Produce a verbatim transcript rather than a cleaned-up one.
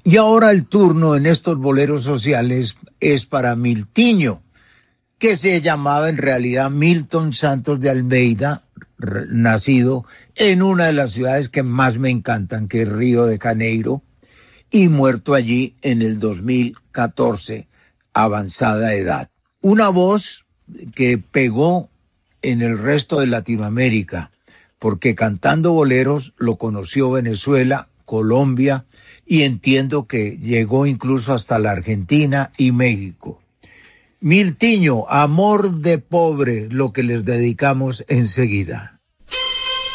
Y ahora el turno en estos boleros sociales es para Miltiño, que se llamaba en realidad Milton Santos de Almeida, nacido en una de las ciudades que más me encantan, que es Río de Janeiro, y muerto allí en el dos mil catorce, avanzada edad. Una voz que pegó en el resto de Latinoamérica, porque cantando boleros lo conoció Venezuela, Colombia, y entiendo que llegó incluso hasta la Argentina y México. Miltiño, Amor de Pobre, lo que les dedicamos enseguida.